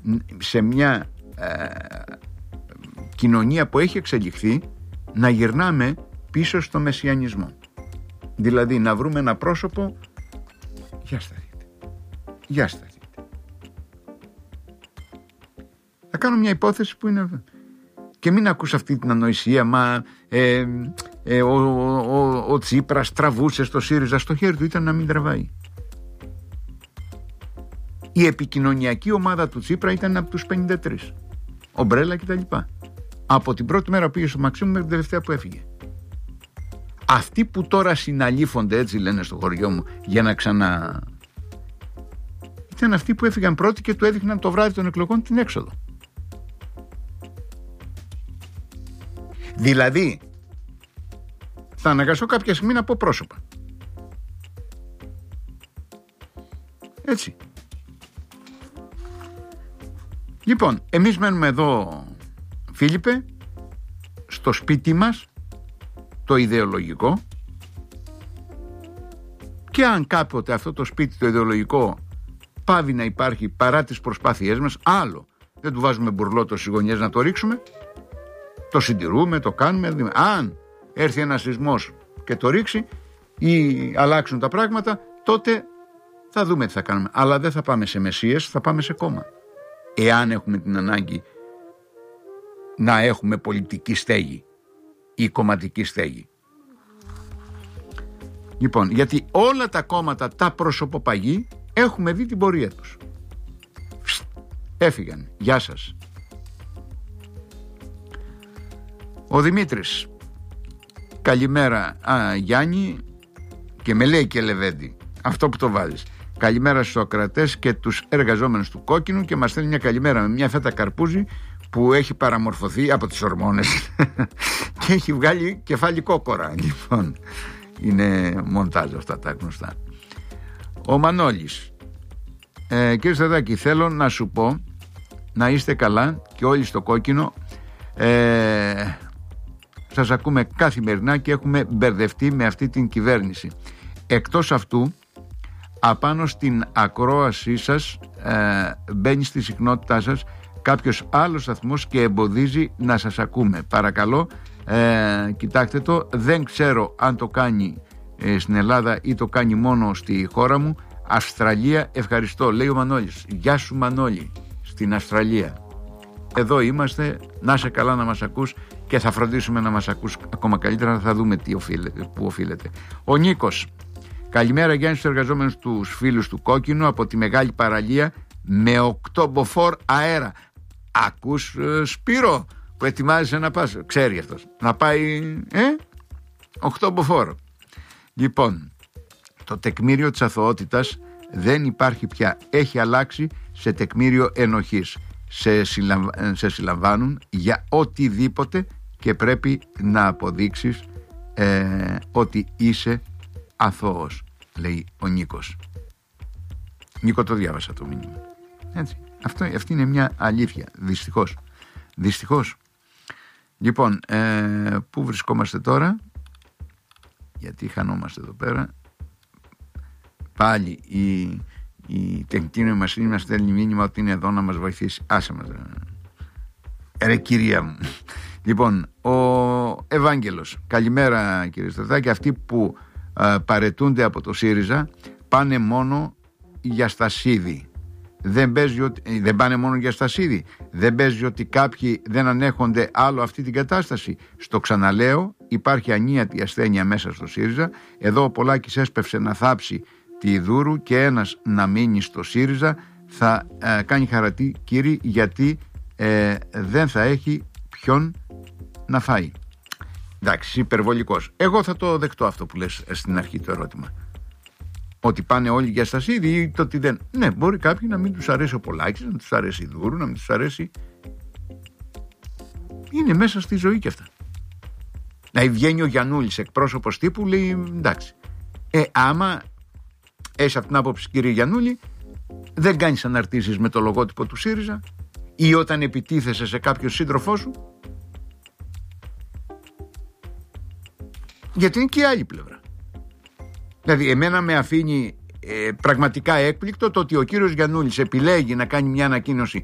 σε μια κοινωνία που έχει εξελιχθεί να γυρνάμε πίσω στο μεσιανισμό. Δηλαδή να βρούμε ένα πρόσωπο, για στα δείτε. Θα κάνω μια υπόθεση που είναι, και μην ακούς αυτή την ανοησία, μα ο Τσίπρας τραβούσε στο ΣΥΡΙΖΑ. Στο χέρι του ήταν να μην τραβάει. Η επικοινωνιακή ομάδα του Τσίπρα ήταν από τους 53, ομπρέλα κτλ. Από την πρώτη μέρα που πήγε στο Μαξίμου μέχρι την τελευταία που έφυγε. Αυτοί που τώρα συναλήφονται, έτσι λένε στο χωριό μου, για να ξανά, ήταν αυτοί που έφυγαν πρώτοι και του έδειχναν το βράδυ των εκλογών την έξοδο. Δηλαδή θα αναγκαστώ κάποια στιγμή να πω πρόσωπα. Έτσι. Λοιπόν, εμείς μένουμε εδώ, Φίλιππε, στο σπίτι μας, το ιδεολογικό, και αν κάποτε αυτό το σπίτι το ιδεολογικό πάβει να υπάρχει παρά τις προσπάθειές μας, άλλο, δεν του βάζουμε μπουρλότο στις γωνιές να το ρίξουμε, το συντηρούμε, το κάνουμε. Αν έρθει ένας σεισμός και το ρίξει ή αλλάξουν τα πράγματα, τότε θα δούμε τι θα κάνουμε. Αλλά δεν θα πάμε σε μεσίες, θα πάμε σε κόμμα. Εάν έχουμε την ανάγκη να έχουμε πολιτική στέγη ή κομματική στέγη. Λοιπόν, γιατί όλα τα κόμματα, τα προσωποπαγή, έχουμε δει την πορεία τους. Έφυγαν. Γεια σας. Ο Δημήτρης. Καλημέρα Γιάννη, και με λέει και Λεβέντη, αυτό που το βάζεις. Καλημέρα στους ακροατές και τους εργαζόμενους του Κόκκινου, και μας στέλνει μια καλημέρα με μια φέτα καρπούζι που έχει παραμορφωθεί από τις ορμόνες και έχει βγάλει κεφάλι κόκορα. Λοιπόν, είναι μοντάζ αυτά τα γνωστά. Ο Μανώλης. Κύριε Σταδάκη, θέλω να σου πω να είστε καλά και όλοι στο Κόκκινο. Σας ακούμε καθημερινά και έχουμε μπερδευτεί με αυτή την κυβέρνηση. Εκτός αυτού, απάνω στην ακρόασή σας μπαίνει στη συχνότητά σας κάποιος άλλος σταθμός και εμποδίζει να σας ακούμε. Παρακαλώ, κοιτάξτε το, δεν ξέρω αν το κάνει στην Ελλάδα ή το κάνει μόνο στη χώρα μου. Αυστραλία, ευχαριστώ, λέει ο Μανώλης. Γεια σου Μανώλη, στην Αυστραλία. Εδώ είμαστε, να είσαι καλά να μας ακούς, και θα φροντίσουμε να μας ακούς ακόμα καλύτερα, θα δούμε πού οφείλεται. Ο Νίκος. Καλημέρα Γιάννη στους εργαζόμενους, τους φίλους του Κόκκινου από τη Μεγάλη Παραλία με 8 μποφόρ αέρα. Ακούς Σπύρο που ετοιμάζεσαι να πας, ξέρει αυτός, να πάει 8 μποφόρ. Λοιπόν, το τεκμήριο της αθωότητας δεν υπάρχει πια, έχει αλλάξει σε τεκμήριο ενοχής. Σε συλλαμβάνουν για οτιδήποτε και πρέπει να αποδείξεις ότι είσαι αθώος, λέει ο Νίκος. Νίκο, το διάβασα το μήνυμα. Έτσι. Αυτή είναι μια αλήθεια, δυστυχώς. Λοιπόν, πού βρισκόμαστε τώρα, γιατί χανόμαστε εδώ πέρα. Πάλι η τεχνική νοημοσύνη μας στέλνει μήνυμα ότι είναι εδώ να μας βοηθήσει. Άσε μας, ρε κυρία μου. Λοιπόν, ο Ευάγγελος. Καλημέρα κύριε Στρατάκη. Αυτοί που παρετούνται από το ΣΥΡΙΖΑ πάνε μόνο για στασίδι. Δεν πάνε μόνο για στασίδι. Δεν παίζει ότι κάποιοι δεν ανέχονται άλλο αυτή την κατάσταση. Στο ξαναλέω, υπάρχει ανίατη ασθένεια μέσα στο ΣΥΡΙΖΑ. Εδώ ο Πολάκης έσπευσε να θάψει τη Δούρου και ένας να μείνει στο ΣΥΡΙΖΑ. Θα κάνει χαρατή κύριε, γιατί δεν θα έχει ποιον να φάει. Εντάξει, υπερβολικός. Εγώ θα το δεχτώ αυτό που λες στην αρχή το ερώτημα. Ότι πάνε όλοι για στασίδι ή το ότι δεν. Ναι, μπορεί κάποιοι να μην τους αρέσει ο Πολάκης, να τους αρέσει η Δούρου, να μην τους αρέσει. Είναι μέσα στη ζωή και αυτά. Να βγαίνει ο Γιαννούλης, εκπρόσωπος τύπου, λέει εντάξει. Άμα έχεις αυτήν την άποψη, κύριε Γιαννούλη, δεν κάνεις αναρτήσεις με το λογότυπο του ΣΥΡΙΖΑ ή όταν επιτίθεσαι σε κάποιον σύντροφό σου. Γιατί είναι και η άλλη πλευρά. Δηλαδή εμένα με αφήνει πραγματικά έκπληκτο το ότι ο κύριος Γιαννούλης επιλέγει να κάνει μια ανακοίνωση